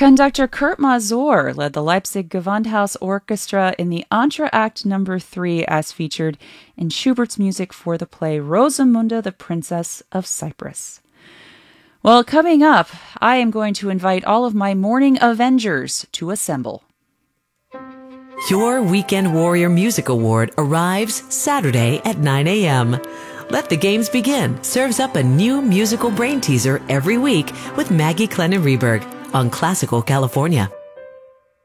Conductor Kurt Masur led the Leipzig Gewandhaus Orchestra in the Entr'acte No. 3 as featured in Schubert's music for the play Rosamunde, the Princess of Cyprus. Well, coming up, I am going to invite all of my morning Avengers to assemble. Your Weekend Warrior Music Award arrives Saturday at 9 a.m. Let the Games Begin serves up a new musical brain teaser every week with Maggie Clennon Reberg on Classical California.